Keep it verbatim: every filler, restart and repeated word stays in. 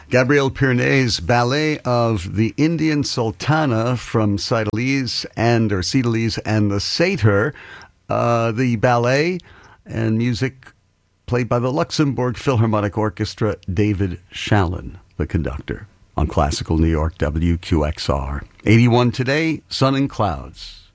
Gabriel Pirnet's ballet of the Indian Sultana from Seidlitz and or Seidlitz and the Satyr, uh, the ballet and music played by the Luxembourg Philharmonic Orchestra, David Shallon, the conductor, on Classical New York W Q X R. eighty-one today, sun and clouds.